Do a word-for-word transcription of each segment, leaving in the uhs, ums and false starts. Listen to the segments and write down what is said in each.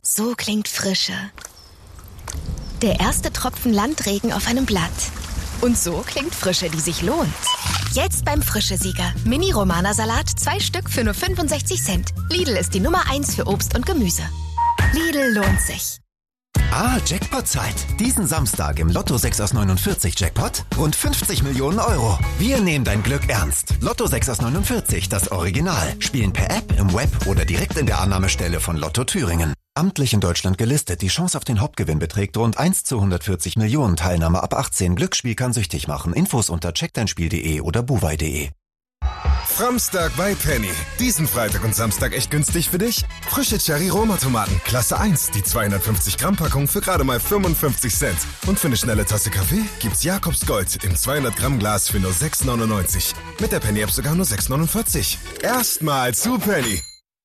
So klingt Frische. Der erste Tropfen Landregen auf einem Blatt. Und so klingt Frische, die sich lohnt. Jetzt beim Frische-Sieger. Mini-Romana-Salat, zwei Stück für nur fünfundsechzig Cent. Lidl ist die Nummer eins für Obst und Gemüse. Lidl lohnt sich. Ah, Jackpot-Zeit. Diesen Samstag im Lotto sechs aus neunundvierzig Jackpot rund fünfzig Millionen Euro. Wir nehmen dein Glück ernst. Lotto sechs aus neunundvierzig, das Original. Spielen per App, im Web oder direkt in der Annahmestelle von Lotto Thüringen. Amtlich in Deutschland gelistet. Die Chance auf den Hauptgewinn beträgt rund eins zu hundertvierzig Millionen. Teilnahme ab achtzehn. Glücksspiel kann süchtig machen. Infos unter check dein spiel punkt de oder buwei punkt de. Framstag bei Penny. Diesen Freitag und Samstag echt günstig für dich? Frische Cherry-Roma-Tomaten, Klasse eins, die zweihundertfünfzig Gramm Packung für gerade mal fünfundfünfzig Cent. Und für eine schnelle Tasse Kaffee gibt's Jakobs Gold im zweihundert Gramm Glas für nur sechs neunundneunzig. Mit der Penny-App sogar nur sechs neunundvierzig. Erstmal zu Penny.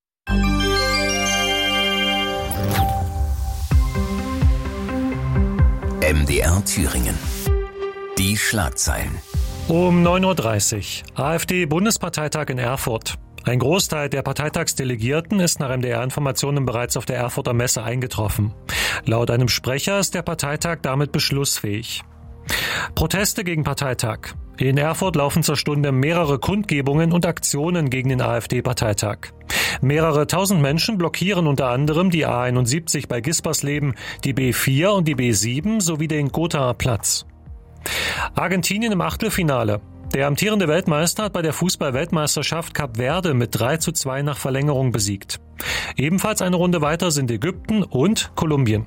M D R Thüringen. Die Schlagzeilen. Um neun Uhr dreißig. AfD-Bundesparteitag in Erfurt. Ein Großteil der Parteitagsdelegierten ist nach M D R-Informationen bereits auf der Erfurter Messe eingetroffen. Laut einem Sprecher ist der Parteitag damit beschlussfähig. Proteste gegen Parteitag. In Erfurt laufen zur Stunde mehrere Kundgebungen und Aktionen gegen den AfD-Parteitag. Mehrere tausend Menschen blockieren unter anderem die A einundsiebzig bei Gispersleben, die B vier und die B sieben sowie den Gothaer Platz. Argentinien im Achtelfinale. Der amtierende Weltmeister hat bei der Fußball-Weltmeisterschaft Kap Verde mit drei zu zwei nach Verlängerung besiegt. Ebenfalls eine Runde weiter sind Ägypten und Kolumbien.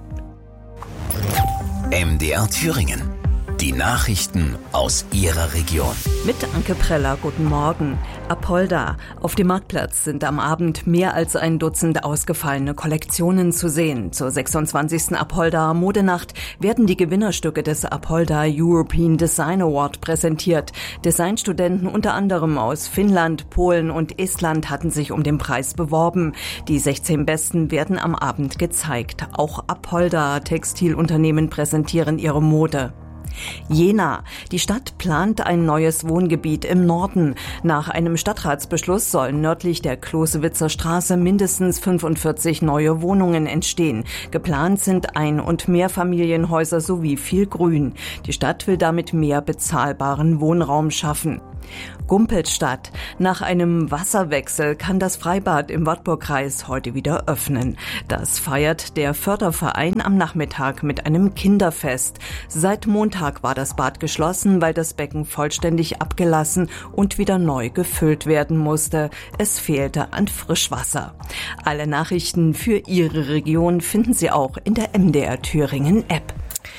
M D R Thüringen. Die Nachrichten aus Ihrer Region. Mit Anke Preller, guten Morgen. Apolda. Auf dem Marktplatz sind am Abend mehr als ein Dutzend ausgefallene Kollektionen zu sehen. Zur sechsundzwanzigsten Apolda Modenacht werden die Gewinnerstücke des Apolda European Design Award präsentiert. Designstudenten unter anderem aus Finnland, Polen und Estland hatten sich um den Preis beworben. Die sechzehn Besten werden am Abend gezeigt. Auch Apolda Textilunternehmen präsentieren ihre Mode. Jena. Die Stadt plant ein neues Wohngebiet im Norden. Nach einem Stadtratsbeschluss sollen nördlich der Klosewitzer Straße mindestens fünfundvierzig neue Wohnungen entstehen. Geplant sind Ein- und Mehrfamilienhäuser sowie viel Grün. Die Stadt will damit mehr bezahlbaren Wohnraum schaffen. Gumpelstadt. Nach einem Wasserwechsel kann das Freibad im Wartburgkreis heute wieder öffnen. Das feiert der Förderverein am Nachmittag mit einem Kinderfest. Seit Montag war das Bad geschlossen, weil das Becken vollständig abgelassen und wieder neu gefüllt werden musste. Es fehlte an Frischwasser. Alle Nachrichten für Ihre Region finden Sie auch in der M D R Thüringen App.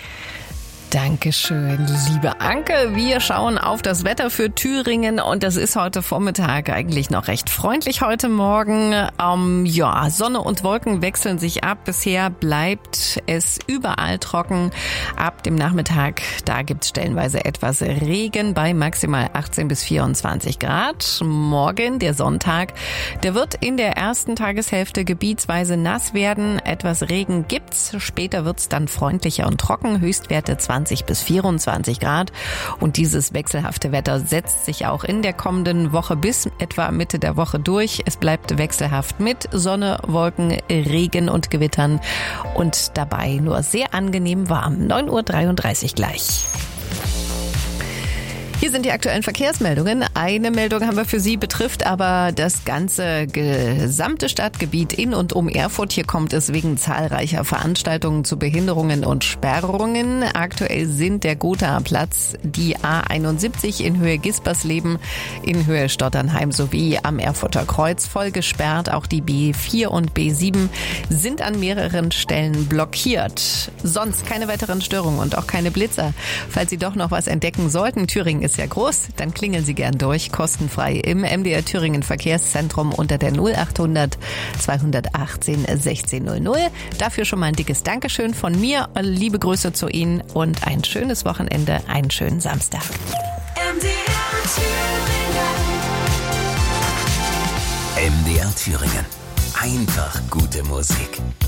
Dankeschön, liebe Anke. Wir schauen auf das Wetter für Thüringen und das ist heute Vormittag eigentlich noch recht freundlich heute Morgen. Ähm, ja, Sonne und Wolken wechseln sich ab. Bisher bleibt es überall trocken. Ab dem Nachmittag, da gibt es stellenweise etwas Regen bei maximal achtzehn bis vierundzwanzig Grad. Morgen, der Sonntag, der wird in der ersten Tageshälfte gebietsweise nass werden. Etwas Regen gibt's. Später wird's dann freundlicher und trocken. Höchstwerte zwanzig bis vierundzwanzig Grad. Und dieses wechselhafte Wetter setzt sich auch in der kommenden Woche bis etwa Mitte der Woche durch. Es bleibt wechselhaft mit Sonne, Wolken, Regen und Gewittern und dabei nur sehr angenehm warm. neun Uhr dreiunddreißig gleich. Hier sind die aktuellen Verkehrsmeldungen. Eine Meldung haben wir für Sie, betrifft aber das ganze gesamte Stadtgebiet in und um Erfurt. Hier kommt es wegen zahlreicher Veranstaltungen zu Behinderungen und Sperrungen. Aktuell sind der Gothaer Platz, die A einundsiebzig in Höhe Gispersleben, in Höhe Stotternheim sowie am Erfurter Kreuz voll gesperrt. Auch die B vier und B sieben sind an mehreren Stellen blockiert. Sonst keine weiteren Störungen und auch keine Blitzer. Falls Sie doch noch was entdecken sollten, Thüringen ist ja groß, dann klingeln Sie gern durch, kostenfrei im M D R Thüringen Verkehrszentrum unter der null achthundert zweihundertachtzehn sechzehn null null. Dafür schon mal ein dickes Dankeschön von mir, liebe Grüße zu Ihnen und ein schönes Wochenende, einen schönen Samstag. M D R Thüringen. M D R Thüringen. Einfach gute Musik.